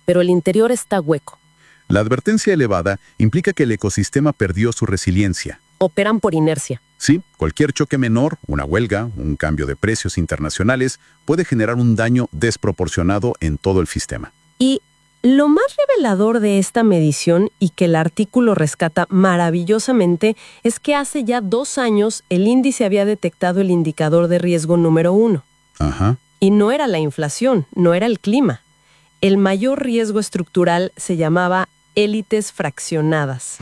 pero el interior está hueco. La advertencia elevada implica que el ecosistema perdió su resiliencia. Operan por inercia. Sí, cualquier choque menor, una huelga, un cambio de precios internacionales, puede generar un daño desproporcionado en todo el sistema. Y lo más revelador de esta medición, y que el artículo rescata maravillosamente, es que hace ya 2 años el índice había detectado el indicador de riesgo número 1. Ajá. Y no era la inflación, no era el clima. El mayor riesgo estructural se llamaba élites fraccionadas.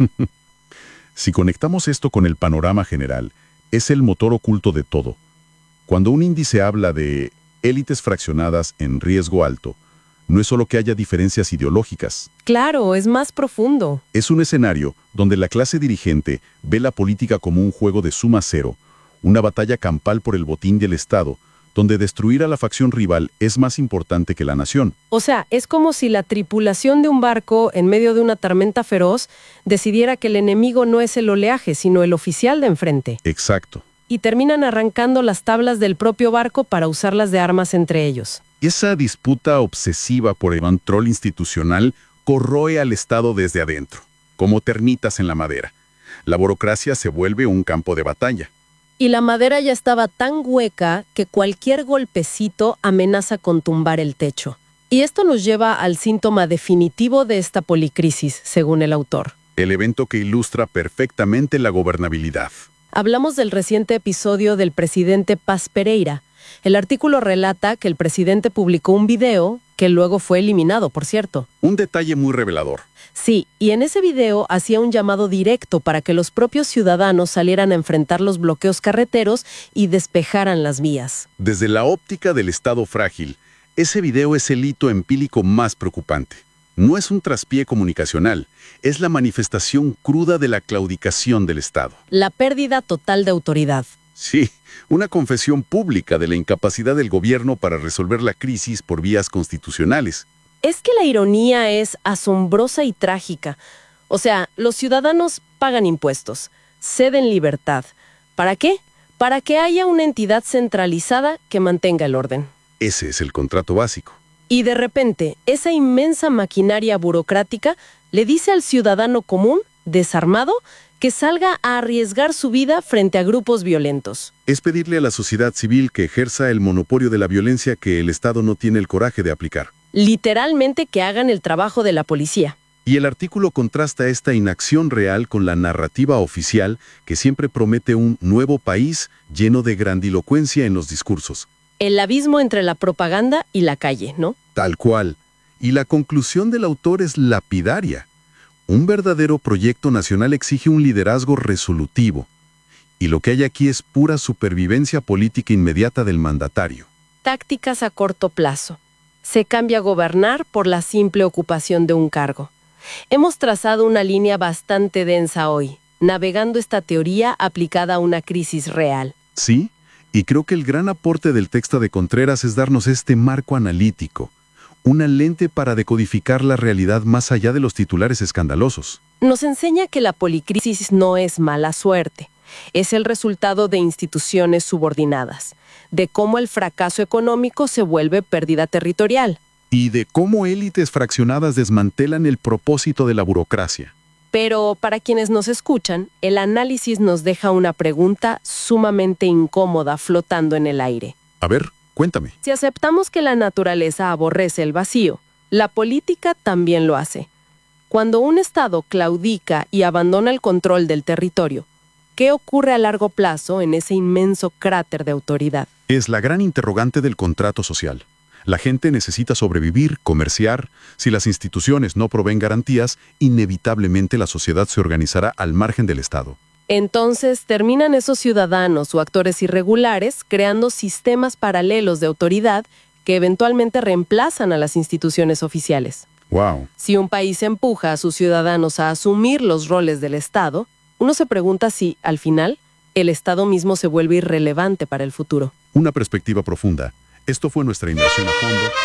Si conectamos esto con el panorama general, es el motor oculto de todo. Cuando un índice habla de élites fraccionadas en riesgo alto, no es solo que haya diferencias ideológicas. Claro, es más profundo. Es un escenario donde la clase dirigente ve la política como un juego de suma cero, una batalla campal por el botín del Estado, donde destruir a la facción rival es más importante que la nación. O sea, es como si la tripulación de un barco en medio de una tormenta feroz decidiera que el enemigo no es el oleaje, sino el oficial de enfrente. Exacto. Y terminan arrancando las tablas del propio barco para usarlas de armas entre ellos. Esa disputa obsesiva por el control institucional corroe al Estado desde adentro, como termitas en la madera. La burocracia se vuelve un campo de batalla. Y la madera ya estaba tan hueca que cualquier golpecito amenaza con tumbar el techo. Y esto nos lleva al síntoma definitivo de esta policrisis, según el autor. El evento que ilustra perfectamente la gobernabilidad. Hablamos del reciente episodio del presidente Paz Pereira. El artículo relata que el presidente publicó un video que luego fue eliminado, por cierto. Un detalle muy revelador. Sí, y en ese video hacía un llamado directo para que los propios ciudadanos salieran a enfrentar los bloqueos carreteros y despejaran las vías. Desde la óptica del Estado frágil, ese video es el hito empírico más preocupante. No es un traspié comunicacional, es la manifestación cruda de la claudicación del Estado. La pérdida total de autoridad. Sí, una confesión pública de la incapacidad del gobierno para resolver la crisis por vías constitucionales. Es que la ironía es asombrosa y trágica. O sea, los ciudadanos pagan impuestos, ceden libertad. ¿Para qué? Para que haya una entidad centralizada que mantenga el orden. Ese es el contrato básico. Y de repente, esa inmensa maquinaria burocrática le dice al ciudadano común, desarmado, que salga a arriesgar su vida frente a grupos violentos. Es pedirle a la sociedad civil que ejerza el monopolio de la violencia que el Estado no tiene el coraje de aplicar. Literalmente que hagan el trabajo de la policía. Y el artículo contrasta esta inacción real con la narrativa oficial que siempre promete un nuevo país lleno de grandilocuencia en los discursos. El abismo entre la propaganda y la calle, ¿no? Tal cual. Y la conclusión del autor es lapidaria. Un verdadero proyecto nacional exige un liderazgo resolutivo. Y lo que hay aquí es pura supervivencia política inmediata del mandatario. Tácticas a corto plazo. Se cambia a gobernar por la simple ocupación de un cargo. Hemos trazado una línea bastante densa hoy, navegando esta teoría aplicada a una crisis real. Sí, y creo que el gran aporte del texto de Contreras es darnos este marco analítico, una lente para decodificar la realidad más allá de los titulares escandalosos. Nos enseña que la policrisis no es mala suerte, es el resultado de instituciones subordinadas, de cómo el fracaso económico se vuelve pérdida territorial. Y de cómo élites fraccionadas desmantelan el propósito de la burocracia. Pero para quienes nos escuchan, el análisis nos deja una pregunta sumamente incómoda flotando en el aire. A ver, cuéntame. Si aceptamos que la naturaleza aborrece el vacío, la política también lo hace. Cuando un Estado claudica y abandona el control del territorio, ¿qué ocurre a largo plazo en ese inmenso cráter de autoridad? Es la gran interrogante del contrato social. La gente necesita sobrevivir, comerciar. Si las instituciones no proveen garantías, inevitablemente la sociedad se organizará al margen del Estado. Entonces, terminan esos ciudadanos o actores irregulares creando sistemas paralelos de autoridad que eventualmente reemplazan a las instituciones oficiales. ¡Wow! Si un país empuja a sus ciudadanos a asumir los roles del Estado, uno se pregunta si, al final, el Estado mismo se vuelve irrelevante para el futuro. Una perspectiva profunda. Esto fue nuestra inmersión a fondo.